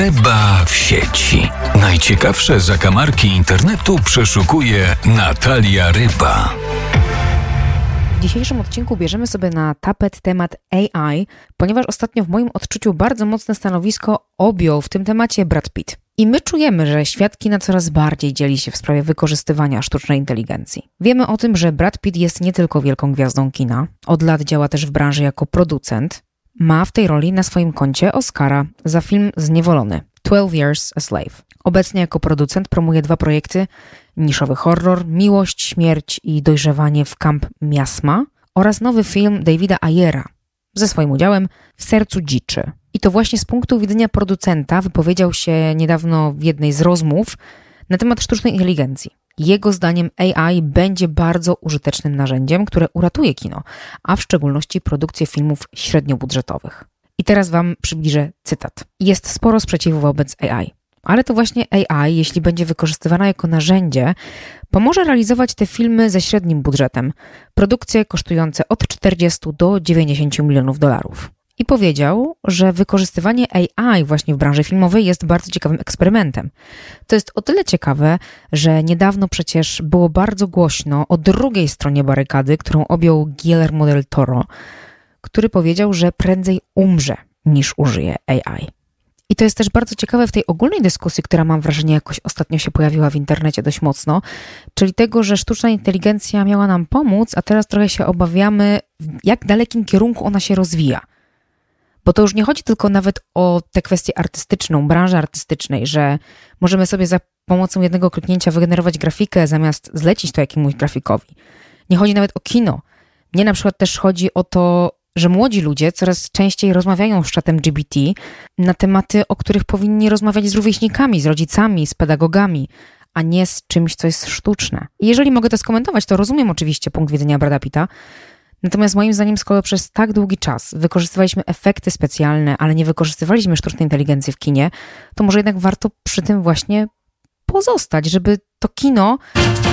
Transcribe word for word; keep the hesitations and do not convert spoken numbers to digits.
Ryba w sieci. Najciekawsze zakamarki internetu przeszukuje Natalia Ryba. W dzisiejszym odcinku bierzemy sobie na tapet temat A I, ponieważ ostatnio w moim odczuciu bardzo mocne stanowisko objął w tym temacie Brad Pitt. I my czujemy, że świat kina coraz bardziej dzieli się w sprawie wykorzystywania sztucznej inteligencji. Wiemy o tym, że Brad Pitt jest nie tylko wielką gwiazdą kina, od lat działa też w branży jako producent. Ma w tej roli na swoim koncie Oscara za film Zniewolony – twelve years a Slave. Obecnie jako producent promuje dwa projekty: niszowy horror Miłość, śmierć i dojrzewanie w Camp Miasma oraz nowy film Davida Ayera ze swoim udziałem W sercu dziczy. I to właśnie z punktu widzenia producenta wypowiedział się niedawno w jednej z rozmów na temat sztucznej inteligencji. Jego zdaniem A I będzie bardzo użytecznym narzędziem, które uratuje kino, a w szczególności produkcję filmów średniobudżetowych. I teraz wam przybliżę cytat. Jest sporo sprzeciwu wobec A I, ale to właśnie A I, jeśli będzie wykorzystywana jako narzędzie, pomoże realizować te filmy ze średnim budżetem, produkcje kosztujące od czterdziestu do dziewięćdziesięciu milionów dolarów. I powiedział, że wykorzystywanie A I właśnie w branży filmowej jest bardzo ciekawym eksperymentem. To jest o tyle ciekawe, że niedawno przecież było bardzo głośno o drugiej stronie barykady, którą objął Guillermo del Toro, który powiedział, że prędzej umrze niż użyje A I. I to jest też bardzo ciekawe w tej ogólnej dyskusji, która mam wrażenie jakoś ostatnio się pojawiła w internecie dość mocno, czyli tego, że sztuczna inteligencja miała nam pomóc, a teraz trochę się obawiamy, w jak dalekim kierunku ona się rozwija. Bo to już nie chodzi tylko nawet o tę kwestię artystyczną, branży artystycznej, że możemy sobie za pomocą jednego kliknięcia wygenerować grafikę, zamiast zlecić to jakiemuś grafikowi. Nie chodzi nawet o kino. Mnie na przykład też chodzi o to, że młodzi ludzie coraz częściej rozmawiają z czatem G P T na tematy, o których powinni rozmawiać z rówieśnikami, z rodzicami, z pedagogami, a nie z czymś, co jest sztuczne. I jeżeli mogę to skomentować, to rozumiem oczywiście punkt widzenia Brada Pitta, natomiast moim zdaniem, skoro przez tak długi czas wykorzystywaliśmy efekty specjalne, ale nie wykorzystywaliśmy sztucznej inteligencji w kinie, to może jednak warto przy tym właśnie pozostać, żeby to kino